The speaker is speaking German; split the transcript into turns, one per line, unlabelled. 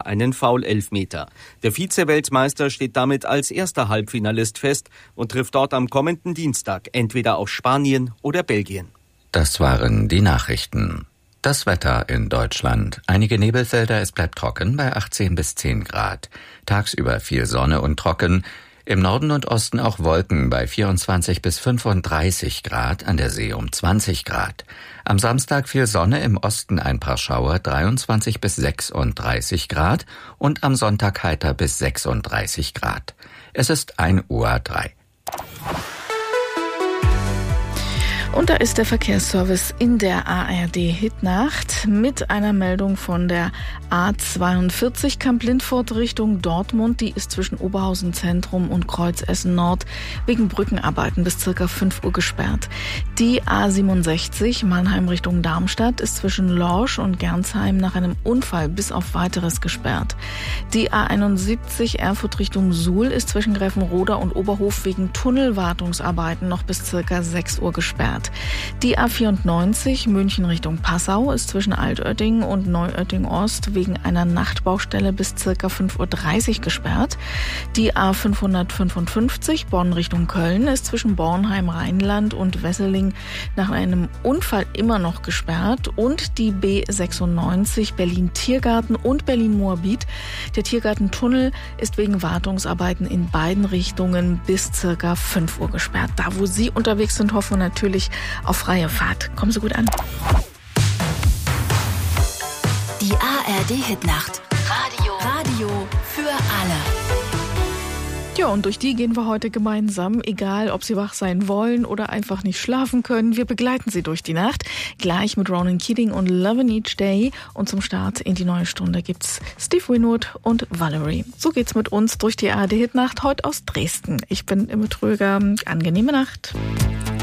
einen Foul-Elfmeter. Der Vize-Weltmeister steht damit als erster Halbfinalist fest und trifft dort am kommenden Dienstag entweder auf Spanien oder Belgien.
Das waren die Nachrichten. Das Wetter in Deutschland. Einige Nebelfelder, es bleibt trocken bei 18 bis 10 Grad. Tagsüber viel Sonne und trocken. Im Norden und Osten auch Wolken bei 24 bis 35 Grad, an der See um 20 Grad. Am Samstag viel Sonne, im Osten ein paar Schauer, 23 bis 36 Grad und am Sonntag heiter bis 36 Grad. Es ist 1:03 Uhr.
Und da ist der Verkehrsservice in der ARD-Hitnacht mit einer Meldung von der A42 Kamp-Lintfort Richtung Dortmund. Die ist zwischen Oberhausen Zentrum und Kreuzessen Nord wegen Brückenarbeiten bis ca. 5 Uhr gesperrt. Die A67 Mannheim Richtung Darmstadt ist zwischen Lorsch und Gernsheim nach einem Unfall bis auf Weiteres gesperrt. Die A71 Erfurt Richtung Suhl ist zwischen Greffenroda und Oberhof wegen Tunnelwartungsarbeiten noch bis ca. 6 Uhr gesperrt. Die A94 München Richtung Passau ist zwischen Altötting und Neuötting Ost wegen einer Nachtbaustelle bis ca. 5:30 Uhr gesperrt. Die A555 Bonn Richtung Köln ist zwischen Bornheim Rheinland und Wesseling nach einem Unfall immer noch gesperrt. Und die B96 Berlin Tiergarten und Berlin Moabit. Der Tiergartentunnel ist wegen Wartungsarbeiten in beiden Richtungen bis ca. 5 Uhr gesperrt. Da, wo Sie unterwegs sind, hoffen wir natürlich auf freie Fahrt. Kommen Sie gut an.
Die ARD-Hitnacht. Radio für alle.
Ja, und durch die gehen wir heute gemeinsam, egal ob Sie wach sein wollen oder einfach nicht schlafen können. Wir begleiten Sie durch die Nacht, gleich mit Ronan Keating und Lovin' Each Day. Und zum Start in die neue Stunde gibt's Steve Winwood und Valerie. So geht's mit uns durch die ARD-Hitnacht heute aus Dresden. Ich bin Imme Tröger. Angenehme Nacht.